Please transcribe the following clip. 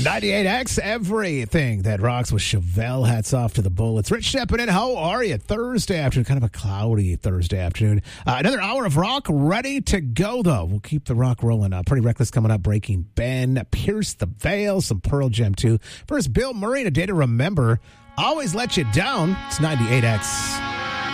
98X, everything that rocks with Chevelle. Hats off to the Bullets. Rich stepping in. How are you? Thursday afternoon, kind of a cloudy Thursday afternoon. Another hour of rock ready to go, though. We'll keep the rock rolling. Pretty Reckless coming up. Breaking Ben, Pierce the Veil, some Pearl Jam, too. First, Bill Murray, A Day to Remember. Always Let You Down. It's 98X.